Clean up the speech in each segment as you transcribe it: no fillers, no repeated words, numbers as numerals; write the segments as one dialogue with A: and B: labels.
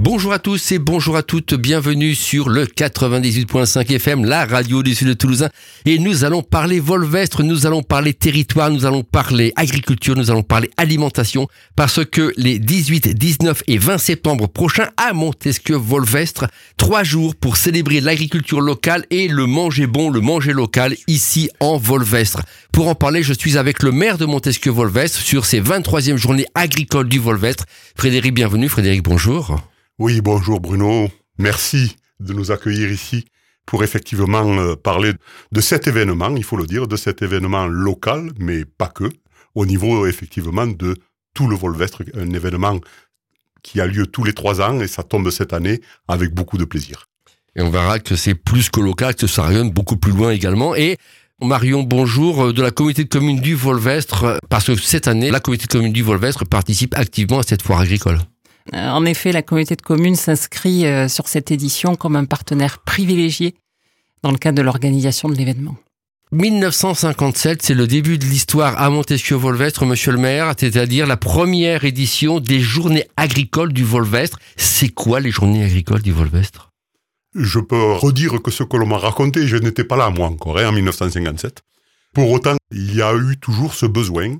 A: Bonjour à tous et bonjour à toutes, bienvenue sur le 98.5 FM, la radio du Sud de Toulousain. Et nous allons parler Volvestre, nous allons parler territoire, nous allons parler agriculture, nous allons parler alimentation. Parce que les 18, 19 et 20 septembre prochains à Montesquieu-Volvestre, 3 jours pour célébrer l'agriculture locale et le manger bon, le manger local ici en Volvestre. Pour en parler, je suis avec le maire de Montesquieu-Volvestre sur ces 23e journées agricoles du Volvestre. Frédéric, bienvenue. Frédéric, bonjour.
B: Oui, bonjour Bruno. Merci de nous accueillir ici pour effectivement parler de cet événement, il faut le dire, de cet événement local, mais pas que, au niveau effectivement de tout le Volvestre, un événement qui a lieu tous les 3 ans et ça tombe cette année avec beaucoup de plaisir.
A: Et on verra que c'est plus que local, que ça rayonne beaucoup plus loin également. Et Marion, bonjour, de la communauté de communes du Volvestre, parce que cette année, la communauté de communes du Volvestre participe activement à cette foire agricole.
C: En effet, la communauté de communes s'inscrit sur cette édition comme un partenaire privilégié dans le cadre de l'organisation de l'événement.
A: 1957, c'est le début de l'histoire à Montesquieu-Volvestre, monsieur le maire, c'est-à-dire la première édition des journées agricoles du Volvestre. C'est quoi les journées agricoles du Volvestre ?
B: Je peux redire que ce que l'on m'a raconté, je n'étais pas là moi encore, en 1957. Pour autant, il y a eu toujours ce besoin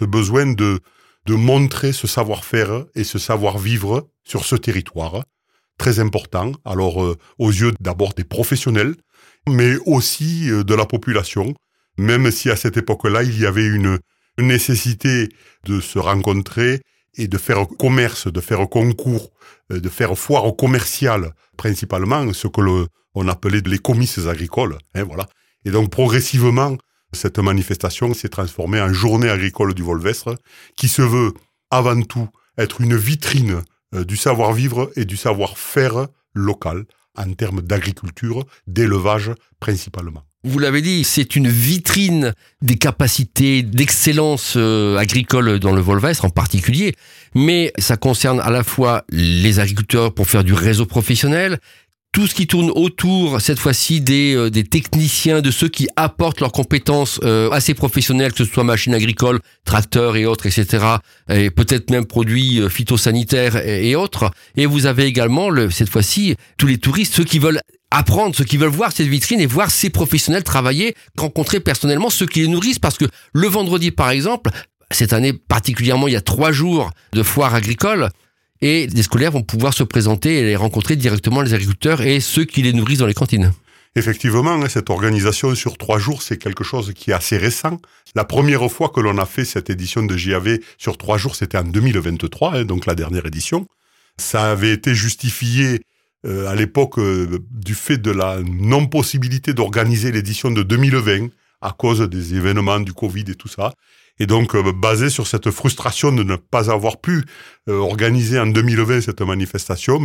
B: de montrer ce savoir-faire et ce savoir-vivre sur ce territoire, très important, alors aux yeux d'abord des professionnels, mais aussi de la population, même si à cette époque-là, il y avait une nécessité de se rencontrer et de faire commerce, de faire concours, de faire foire commerciale, principalement, ce que l'on appelait les comices agricoles, voilà. Et donc progressivement, cette manifestation s'est transformée en journée agricole du Volvestre, qui se veut avant tout être une vitrine du savoir-vivre et du savoir-faire local, en termes d'agriculture, d'élevage principalement.
A: Vous l'avez dit, c'est une vitrine des capacités d'excellence agricole dans le Volvestre en particulier, mais ça concerne à la fois les agriculteurs pour faire du réseau professionnel, tout ce qui tourne autour, cette fois-ci, des techniciens, de ceux qui apportent leurs compétences assez professionnelles, que ce soit machines agricoles, tracteurs et autres, etc., et peut-être même produits phytosanitaires et autres. Et vous avez également, cette fois-ci, tous les touristes, ceux qui veulent apprendre, ceux qui veulent voir cette vitrine et voir ces professionnels travailler, rencontrer personnellement ceux qui les nourrissent, parce que le vendredi, par exemple, cette année particulièrement, il y a 3 jours de foire agricole, et les scolaires vont pouvoir se présenter et rencontrer directement les agriculteurs et ceux qui les nourrissent dans les cantines.
B: Effectivement, cette organisation sur 3 jours, c'est quelque chose qui est assez récent. La première fois que l'on a fait cette édition de JAV sur 3 jours, c'était en 2023, donc la dernière édition. Ça avait été justifié à l'époque du fait de la non-possibilité d'organiser l'édition de 2020 à cause des événements du Covid et tout ça. Et donc, basé sur cette frustration de ne pas avoir pu organiser en 2020 cette manifestation,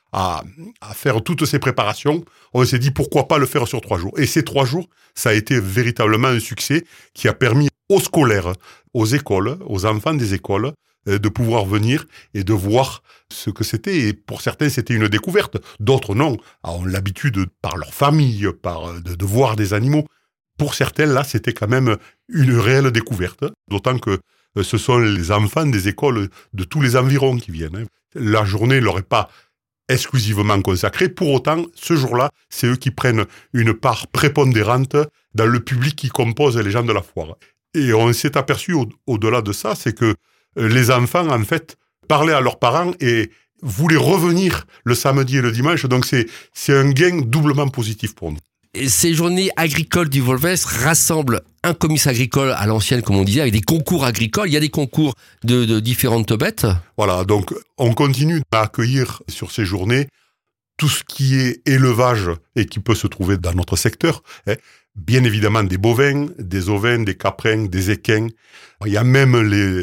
B: à faire toutes ces préparations, on s'est dit pourquoi pas le faire sur 3 jours. Et ces 3 jours, ça a été véritablement un succès qui a permis aux scolaires, aux écoles, aux enfants des écoles, de pouvoir venir et de voir ce que c'était. Et pour certains, c'était une découverte. D'autres, non, ont l'habitude, par leur famille, de voir des animaux. Pour certains, là, c'était quand même une réelle découverte, d'autant que ce sont les enfants des écoles de tous les environs qui viennent. La journée ne leur est pas exclusivement consacrée. Pour autant, ce jour-là, c'est eux qui prennent une part prépondérante dans le public qui compose les gens de la foire. Et on s'est aperçu, au-delà de ça, c'est que les enfants, en fait, parlaient à leurs parents et voulaient revenir le samedi et le dimanche. Donc, c'est un gain doublement positif pour nous.
A: Et ces journées agricoles du Volvestre rassemblent un comice agricole à l'ancienne, comme on disait, avec des concours agricoles. Il y a des concours de différentes bêtes.
B: Voilà, donc on continue à accueillir sur ces journées tout ce qui est élevage et qui peut se trouver dans notre secteur. Bien évidemment des bovins, des ovins, des caprins, des équins. Il y a même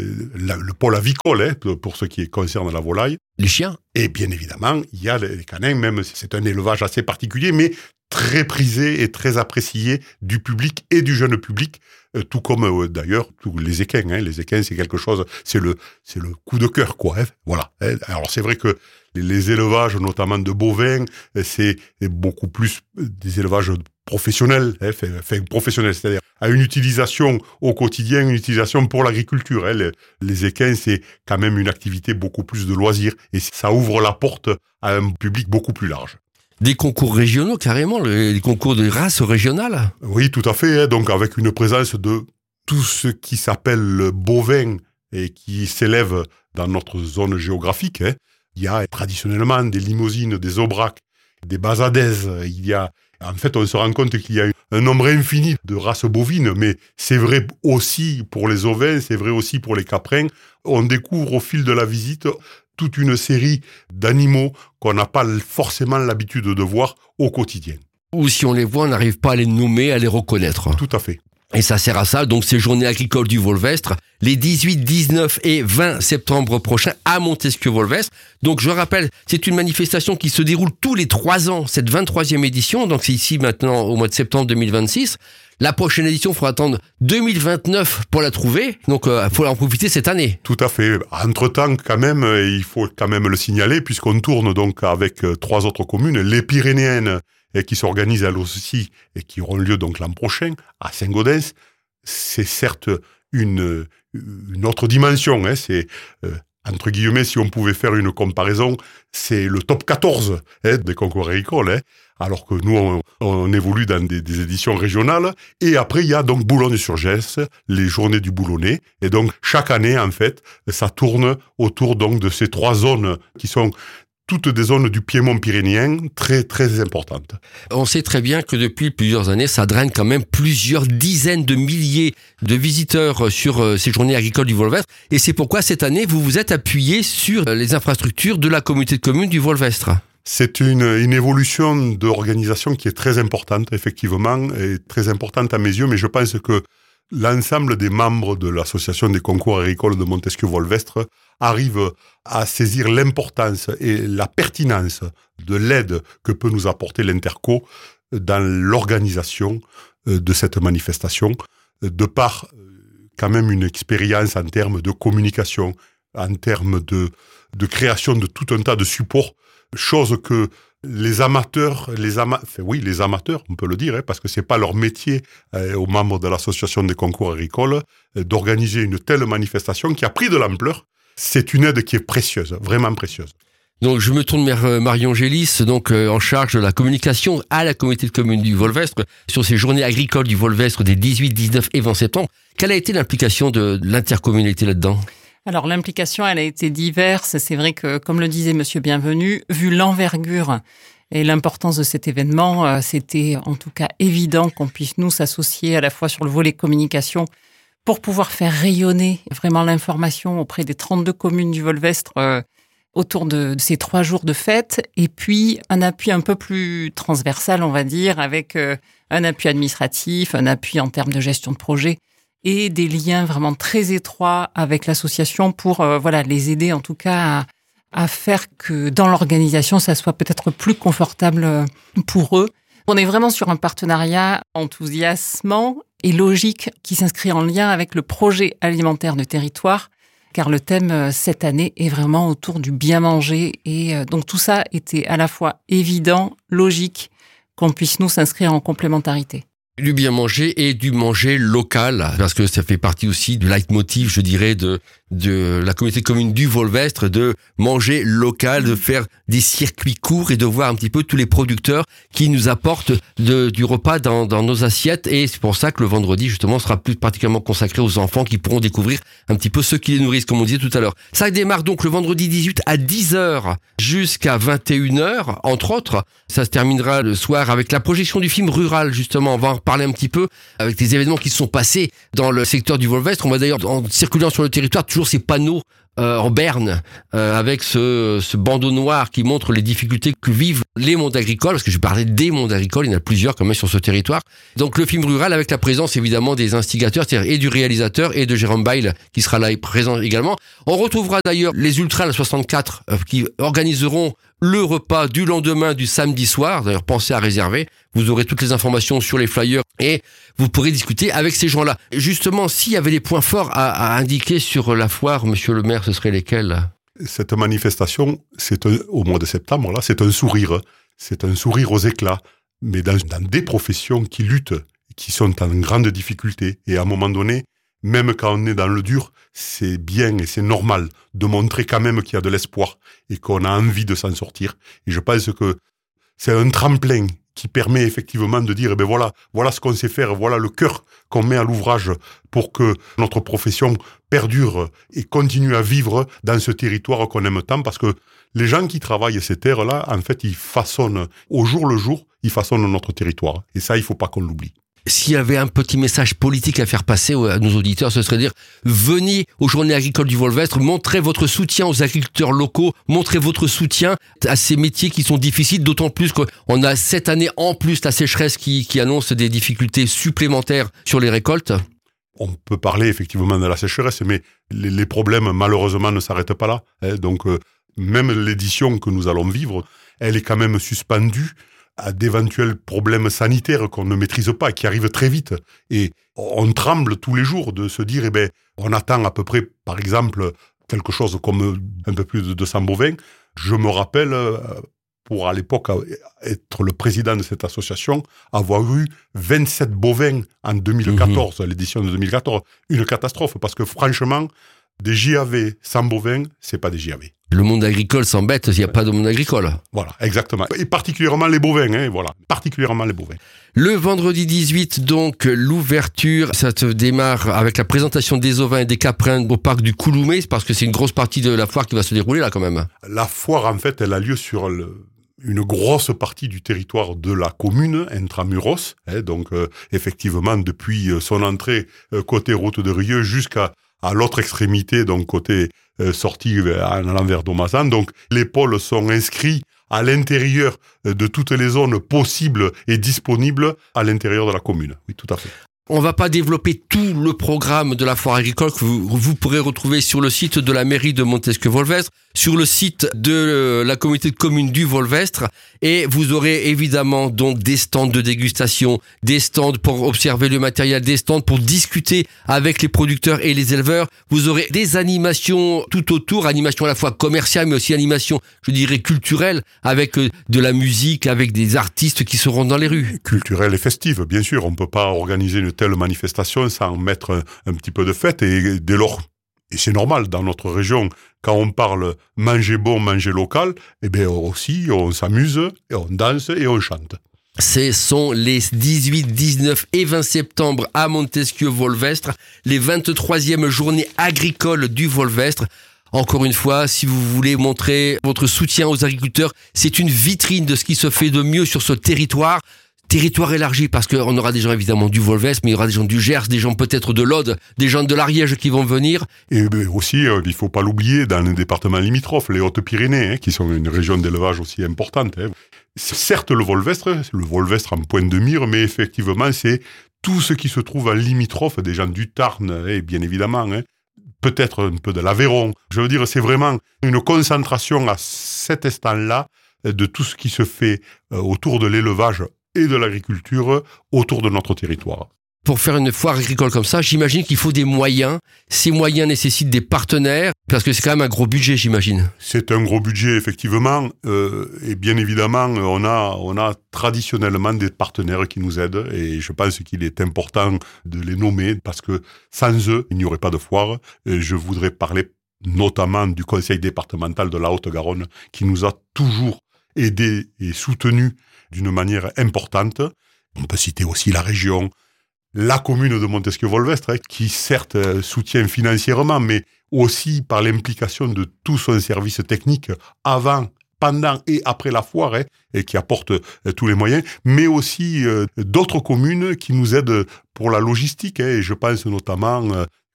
B: le pôle avicole pour ce qui concerne la volaille.
A: Les chiens.
B: Et bien évidemment, il y a les canins, même si c'est un élevage assez particulier, mais très prisé et très apprécié du public et du jeune public, tout comme d'ailleurs tous les équins. Les équins, c'est quelque chose, c'est le coup de cœur, quoi. Voilà. Alors c'est vrai que les élevages, notamment de bovins, c'est beaucoup plus des élevages professionnels, professionnels, c'est-à-dire à une utilisation au quotidien, une utilisation pour l'agriculture. Les équins, c'est quand même une activité beaucoup plus de loisirs et ça ouvre la porte à un public beaucoup plus large.
A: Des concours régionaux, carrément, les concours de races régionales.
B: Oui, tout à fait. Donc avec une présence de tout ce qui s'appelle bovin et qui s'élève dans notre zone géographique. Il y a traditionnellement des limousines, des aubracs, des basadaises. En fait, on se rend compte qu'il y a un nombre infini de races bovines, mais c'est vrai aussi pour les ovins, c'est vrai aussi pour les caprins. On découvre au fil de la visite toute une série d'animaux qu'on n'a pas forcément l'habitude de voir au quotidien.
A: Ou si on les voit, on n'arrive pas à les nommer, à les reconnaître.
B: Tout à fait.
A: Et ça sert à ça, donc ces journées agricoles du Volvestre, les 18, 19 et 20 septembre prochains à Montesquieu-Volvestre. Donc je rappelle, c'est une manifestation qui se déroule tous les 3 ans, cette 23e édition, donc c'est ici maintenant au mois de septembre 2026. La prochaine édition, il faudra attendre 2029 pour la trouver, donc il faut en profiter cette année.
B: Tout à fait. Entre-temps, quand même, il faut quand même le signaler, puisqu'on tourne donc avec 3 autres communes, les Pyrénéennes, et qui s'organisent elles aussi et qui auront lieu donc l'an prochain à Saint-Gaudens. C'est certes une autre dimension. C'est entre guillemets, si on pouvait faire une comparaison, c'est le top 14 des concours agricoles. Alors que nous, on évolue dans des éditions régionales. Et après, il y a donc Boulogne-sur-Gesse, les journées du Boulonnais. Et donc, chaque année, en fait, ça tourne autour donc de ces 3 zones qui sont toutes des zones du Piémont pyrénéen très, très importantes.
A: On sait très bien que depuis plusieurs années, ça draine quand même plusieurs dizaines de milliers de visiteurs sur ces journées agricoles du Volvestre. Et c'est pourquoi cette année, vous vous êtes appuyé sur les infrastructures de la communauté de communes du Volvestre.
B: C'est une évolution d'organisation qui est très importante, effectivement, et très importante à mes yeux, mais je pense que l'ensemble des membres de l'association des concours agricoles de Montesquieu-Volvestre arrivent à saisir l'importance et la pertinence de l'aide que peut nous apporter l'Interco dans l'organisation de cette manifestation, de par quand même une expérience en termes de communication, en termes de création de tout un tas de supports, chose que les amateurs, on peut le dire, parce que c'est pas leur métier aux membres de l'association des concours agricoles d'organiser une telle manifestation qui a pris de l'ampleur. C'est une aide qui est précieuse, vraiment précieuse.
A: Donc je me tourne vers Marion Gélis, donc en charge de la communication à la communauté de communes du Volvestre sur ces journées agricoles du Volvestre des 18, 19 et 20 septembre. Quelle a été l'implication de l'intercommunalité là-dedans ?
C: Alors l'implication, elle a été diverse. C'est vrai que, comme le disait Monsieur Bienvenu, vu l'envergure et l'importance de cet événement, c'était en tout cas évident qu'on puisse nous s'associer à la fois sur le volet communication pour pouvoir faire rayonner vraiment l'information auprès des 32 communes du Volvestre autour de ces 3 jours de fête, et puis un appui un peu plus transversal, on va dire, avec un appui administratif, un appui en termes de gestion de projet, et des liens vraiment très étroits avec l'association pour les aider en tout cas à faire que dans l'organisation, ça soit peut-être plus confortable pour eux. On est vraiment sur un partenariat enthousiasmant et logique qui s'inscrit en lien avec le projet alimentaire de territoire, car le thème cette année est vraiment autour du bien manger. Et donc tout ça était à la fois évident, logique, qu'on puisse nous s'inscrire en complémentarité.
A: Du bien manger et du manger local, parce que ça fait partie aussi du leitmotiv, je dirais, de la communauté commune du Volvestre, de manger local, de faire des circuits courts et de voir un petit peu tous les producteurs qui nous apportent du repas dans nos assiettes. Et c'est pour ça que le vendredi, justement, sera plus particulièrement consacré aux enfants qui pourront découvrir un petit peu ceux qui les nourrissent, comme on disait tout à l'heure. Ça démarre donc le vendredi 18 à 10h jusqu'à 21h, entre autres. Ça se terminera le soir avec la projection du film Rural, justement. On va en parler un petit peu avec des événements qui se sont passés dans le secteur du Volvestre. On va d'ailleurs, en circulant sur le territoire, toujours ces panneaux en berne avec ce bandeau noir qui montre les difficultés que vivent les mondes agricoles, parce que je parlais des mondes agricoles, il y en a plusieurs quand même sur ce territoire. Donc le film Rural avec la présence évidemment des instigateurs, c'est-à-dire et du réalisateur et de Jérôme Bail qui sera là présent également. On retrouvera d'ailleurs les Ultras 64 qui organiseront le repas du lendemain du samedi soir. D'ailleurs, pensez à réserver. Vous aurez toutes les informations sur les flyers et vous pourrez discuter avec ces gens-là. Justement, s'il y avait des points forts à indiquer sur la foire, monsieur le maire, ce seraient lesquels ?
B: Cette manifestation, au mois de septembre, là, c'est un sourire. C'est un sourire aux éclats, mais dans des professions qui luttent, qui sont en grande difficulté. Et à un moment donné, même quand on est dans le dur, c'est bien et c'est normal de montrer quand même qu'il y a de l'espoir et qu'on a envie de s'en sortir. Et je pense que c'est un tremplin qui permet effectivement de dire, voilà ce qu'on sait faire, voilà le cœur qu'on met à l'ouvrage pour que notre profession perdure et continue à vivre dans ce territoire qu'on aime tant, parce que les gens qui travaillent ces terres-là, en fait, ils façonnent, au jour le jour, ils façonnent notre territoire. Et ça, il faut pas qu'on l'oublie.
A: S'il y avait un petit message politique à faire passer à nos auditeurs, ce serait de dire venez aux Journées agricoles du Volvestre, montrez votre soutien aux agriculteurs locaux, montrez votre soutien à ces métiers qui sont difficiles, d'autant plus qu'on a cette année en plus la sécheresse qui annonce des difficultés supplémentaires sur les récoltes.
B: On peut parler effectivement de la sécheresse, mais les problèmes malheureusement ne s'arrêtent pas là. Donc même l'édition que nous allons vivre, elle est quand même suspendue à d'éventuels problèmes sanitaires qu'on ne maîtrise pas, qui arrivent très vite. Et on tremble tous les jours de se dire, on attend à peu près, par exemple, quelque chose comme un peu plus de 200 bovins. Je me rappelle, pour à l'époque être le président de cette association, avoir eu 27 bovins en 2014, l'édition de 2014. Une catastrophe, parce que franchement, des JAV sans bovins, c'est pas des JAV.
A: Le monde agricole s'embête s'il n'y a pas de monde agricole.
B: Voilà, exactement. Et particulièrement les bovins, particulièrement les bovins.
A: Le vendredi 18, donc, l'ouverture, ça te démarre avec la présentation des ovins et des caprins au parc du Couloumé, parce que c'est une grosse partie de la foire qui va se dérouler là quand même.
B: La foire, en fait, elle a lieu sur une grosse partie du territoire de la commune, intramuros. Donc, effectivement, depuis son entrée côté route de Rieux jusqu'à l'autre extrémité, donc côté sortie en allant vers Domazan. Donc les pôles sont inscrits à l'intérieur de toutes les zones possibles et disponibles à l'intérieur de la commune. Oui, tout à fait.
A: On va pas développer tout le programme de la foire agricole que vous pourrez retrouver sur le site de la mairie de Montesquieu-Volvestre, sur le site de la communauté de communes du Volvestre, et vous aurez évidemment donc des stands de dégustation, des stands pour observer le matériel, des stands pour discuter avec les producteurs et les éleveurs. Vous aurez des animations tout autour, animations à la fois commerciales mais aussi animations, je dirais, culturelles, avec de la musique, avec des artistes qui seront dans les rues.
B: Culturelles et festives, bien sûr. On peut pas organiser une telle manifestation sans mettre un petit peu de fête, et dès lors, et c'est normal dans notre région, quand on parle manger bon, manger local, aussi on s'amuse, et on danse et on chante.
A: Ce sont les 18, 19 et 20 septembre à Montesquieu-Volvestre, les 23e journées agricoles du Volvestre. Encore une fois, si vous voulez montrer votre soutien aux agriculteurs, c'est une vitrine de ce qui se fait de mieux sur ce territoire. Territoire élargi, parce qu'on aura des gens évidemment du Volvestre, mais il y aura des gens du Gers, des gens peut-être de l'Aude, des gens de l'Ariège qui vont venir.
B: Et aussi, il faut pas l'oublier, dans les départements limitrophes, les Hautes-Pyrénées, qui sont une région d'élevage aussi importante. Certes, le Volvestre en point de mire, mais effectivement, c'est tout ce qui se trouve en limitrophe, des gens du Tarn, bien évidemment, peut-être un peu de l'Aveyron. Je veux dire, c'est vraiment une concentration à cet instant-là de tout ce qui se fait autour de l'élevage et de l'agriculture autour de notre territoire.
A: Pour faire une foire agricole comme ça, j'imagine qu'il faut des moyens. Ces moyens nécessitent des partenaires, parce que c'est quand même un gros budget, j'imagine.
B: C'est un gros budget, effectivement. Et bien évidemment, on a traditionnellement des partenaires qui nous aident. Et je pense qu'il est important de les nommer, parce que sans eux, il n'y aurait pas de foire. Et je voudrais parler notamment du conseil départemental de la Haute-Garonne, qui nous a toujours aidés et soutenus d'une manière importante. On peut citer aussi la région, la commune de Montesquieu-Volvestre, qui certes soutient financièrement, mais aussi par l'implication de tout son service technique avant, pendant et après la foire, et qui apporte tous les moyens, mais aussi d'autres communes qui nous aident pour la logistique. Et je pense notamment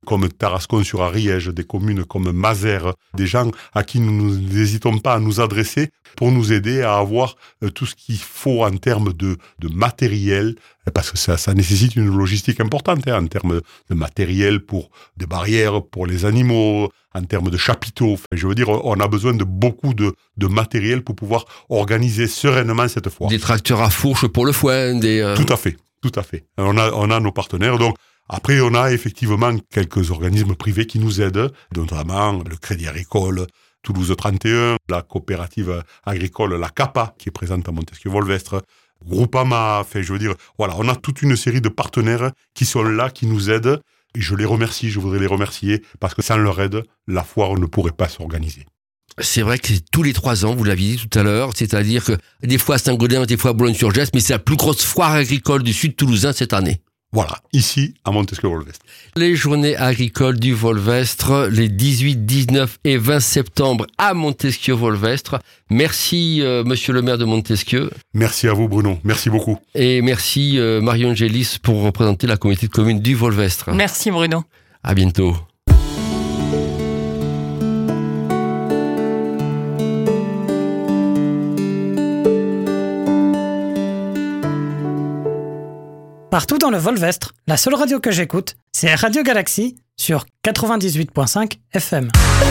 B: comme Tarascon-sur-Ariège, des communes comme Mazères, des gens à qui nous n'hésitons pas à nous adresser pour nous aider à avoir tout ce qu'il faut en termes de matériel, parce que ça nécessite une logistique importante, en termes de matériel pour des barrières, pour les animaux, en termes de chapiteaux. Je veux dire, on a besoin de beaucoup de matériel pour pouvoir organiser sereinement cette foire.
A: Des tracteurs à fourche pour le foin,
B: Tout à fait. On a nos partenaires, donc après on a effectivement quelques organismes privés qui nous aident, notamment le Crédit Agricole, Toulouse 31, la coopérative agricole, la CAPA, qui est présente à Montesquieu-Volvestre, Groupama, je veux dire, voilà, on a toute une série de partenaires qui sont là, qui nous aident, et je voudrais les remercier, parce que sans leur aide, la foire ne pourrait pas s'organiser.
A: C'est vrai que c'est tous les 3 ans, vous l'aviez dit tout à l'heure, c'est-à-dire que des fois à Saint-Gaudens, des fois à Boulogne-sur-Gesse, mais c'est la plus grosse foire agricole du sud toulousain cette année.
B: Voilà, ici, à Montesquieu-Volvestre.
A: Les journées agricoles du Volvestre, les 18, 19 et 20 septembre à Montesquieu-Volvestre. Merci, monsieur le maire de Montesquieu.
B: Merci à vous, Bruno. Merci beaucoup.
A: Et merci, Marion Gélis, pour représenter la communauté de communes du Volvestre.
C: Merci, Bruno.
A: À bientôt.
D: Partout dans le Volvestre, la seule radio que j'écoute, c'est Radio Galaxy sur 98.5 FM.